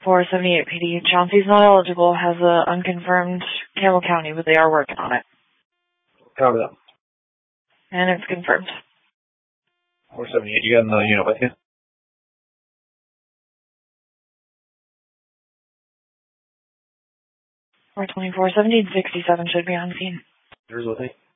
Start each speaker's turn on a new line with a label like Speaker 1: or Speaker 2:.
Speaker 1: 478 PD. Chauncey's not eligible, has a unconfirmed Campbell County, but they are working on it.
Speaker 2: Copy that.
Speaker 1: And it's confirmed.
Speaker 2: 478, you got another unit with you?
Speaker 1: Or 2470 and 67 should be on scene.
Speaker 2: Yours with me?